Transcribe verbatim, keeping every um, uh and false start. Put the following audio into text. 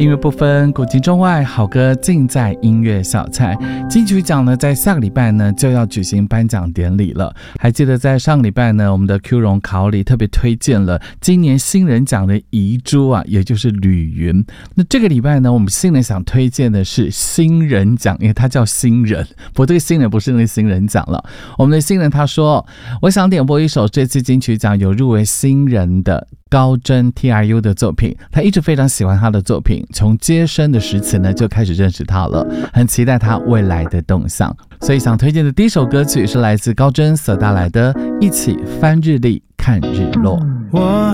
音乐不分古今中外，好歌尽在音乐小菜。金曲奖呢，在下个礼拜呢就要举行颁奖典礼了。还记得在上个礼拜呢，我们的 Q 荣考里特别推荐了今年新人奖的遗珠啊，也就是吕云。那这个礼拜呢，我们新人想推荐的是新人奖，因为他叫新人，不过这个新人不是那个新人奖了。我们的新人他说，我想点播一首这次金曲奖有入围新人的高真 T R U 的作品，他一直非常喜欢他的作品，从接生的诗词呢就开始认识他了，很期待他未来的动向。所以想推荐的第一首歌曲是来自高真所带来的《一起翻日历看日落》。